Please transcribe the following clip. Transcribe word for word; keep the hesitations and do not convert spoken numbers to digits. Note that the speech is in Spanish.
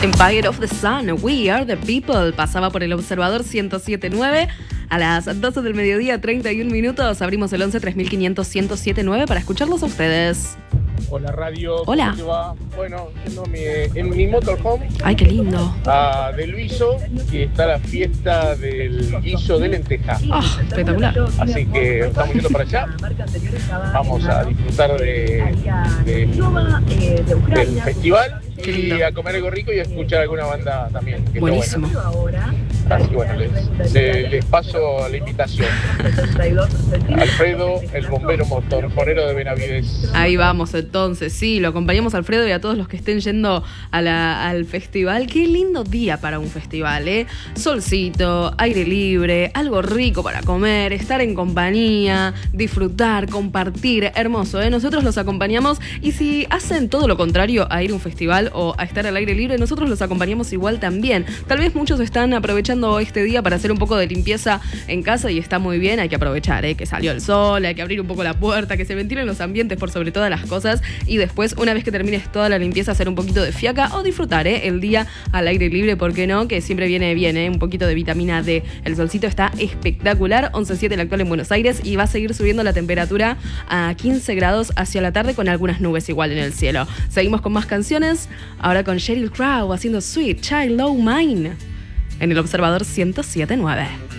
Empire of the Sun, We Are the People, pasaba por el Observador ciento siete punto nueve. A las doce del mediodía, treinta y un minutos, abrimos el once tres mil quinientos, ciento siete punto nueve para escucharlos a ustedes. Hola radio, Hola. ¿cómo te va? Bueno, yendo mi, en mi motorhome. Ay, qué lindo. A de Luiso, que está la fiesta del guiso de lenteja. Oh, espectacular. Así que estamos yendo para allá. Vamos a disfrutar de, de- del festival Qué y lindo. a comer algo rico y a escuchar alguna banda también. Que está Buenísimo. buena. Así que bueno, les, les- les paso la invitación. Alfredo, el bombero motorjonero de Benavides. Ahí vamos entonces, sí, lo acompañamos a Alfredo y a todos los que estén yendo a la, al festival. Qué lindo día para un festival, ¿eh? Solcito, aire libre, algo rico para comer, estar en compañía, disfrutar, compartir, hermoso, ¿eh? Nosotros los acompañamos y si hacen todo lo contrario a ir a un festival o a estar al aire libre, nosotros los acompañamos igual también. Tal vez muchos están aprovechando este día para hacer un poco de limpieza en casa y está muy bien, hay que aprovechar, ¿eh? Que salió el sol, hay que abrir un poco la puerta, que se ventilen los ambientes por sobre todas las cosas y después, una vez que termines toda la limpieza, hacer un poquito de fiaca o disfrutar, ¿eh? El día al aire libre, ¿por qué no? Que siempre viene bien, ¿eh? Un poquito de vitamina D. El solcito está espectacular, once siete el actual en Buenos Aires y va a seguir subiendo la temperatura a quince grados hacia la tarde con algunas nubes igual en el cielo. Seguimos con más canciones, ahora con Sheryl Crow haciendo Sweet Child O' Mine en el Observador ciento siete punto nueve.